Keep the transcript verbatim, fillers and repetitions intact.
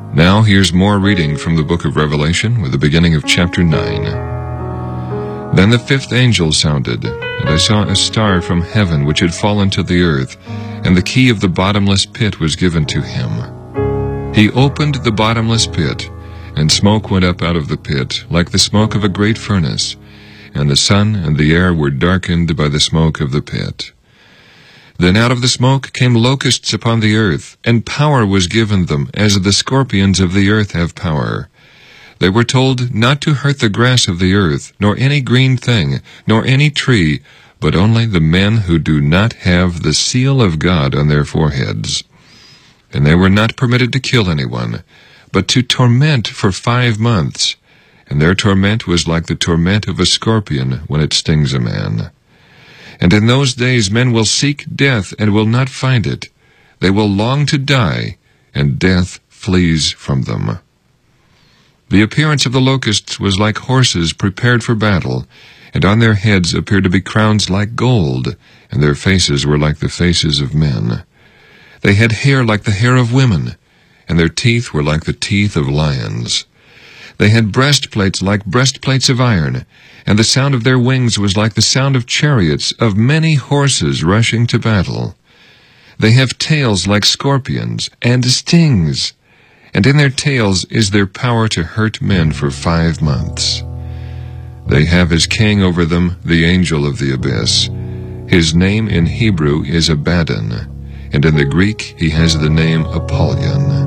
Now here's more reading from the book of Revelation with the beginning of chapter nine. Then the fifth angel sounded, and I saw a star from heaven which had fallen to the earth, and the key of the bottomless pit was given to him. He opened the bottomless pit, and smoke went up out of the pit, like the smoke of a great furnace, and the sun and the air were darkened by the smoke of the pit. Then out of the smoke came locusts upon the earth, and power was given them, as the scorpions of the earth have power. They were told not to hurt the grass of the earth, nor any green thing, nor any tree, but only the men who do not have the seal of God on their foreheads. And they were not permitted to kill anyone, but to torment for five months, and their torment was like the torment of a scorpion when it stings a man. And in those days men will seek death and will not find it. They will long to die, and death flees from them. The appearance of the locusts was like horses prepared for battle, and on their heads appeared to be crowns like gold, and their faces were like the faces of men. They had hair like the hair of women, and their teeth were like the teeth of lions. They had breastplates like breastplates of iron, and the sound of their wings was like the sound of chariots, of many horses rushing to battle. They have tails like scorpions, and stings, and in their tails is their power to hurt men for five months. They have as king over them the angel of the abyss. His name in Hebrew is Abaddon, and in the Greek he has the name Apollyon.